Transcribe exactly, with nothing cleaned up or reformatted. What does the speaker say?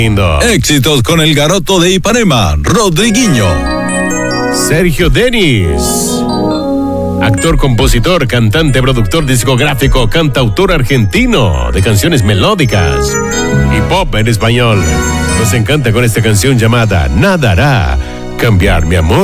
Éxitos con el garoto de Ipanema, Rodriguinho. Sergio Denis, actor, compositor, cantante, productor discográfico, cantautor argentino de canciones melódicas y pop en español. Nos encanta con esta canción llamada Nada hará cambiar mi amor.